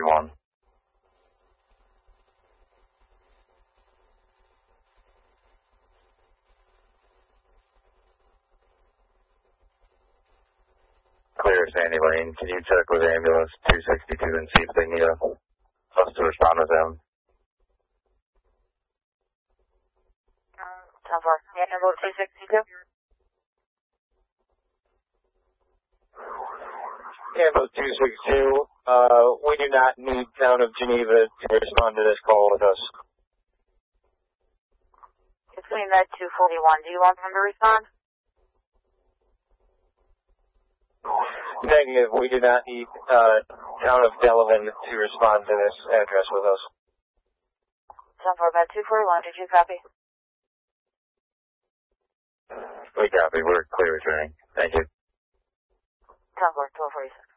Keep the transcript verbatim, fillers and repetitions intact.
forty-one. Clear Sandy Lane. Can you check with ambulance two sixty-two and see if they need a, us to respond to them? ten four. Yeah, ambulance two sixty-two. Ambulance two sixty-two, uh, we do not need Town of Geneva to respond to this call with us. Between that two forty-one, do you want them to respond? Negative, we do not need, uh, Town of Delavan to respond to this address with us. ten four, about two forty-one, did you copy? We copy. We're clear returning. Thank you. ten four, twelve forty-six.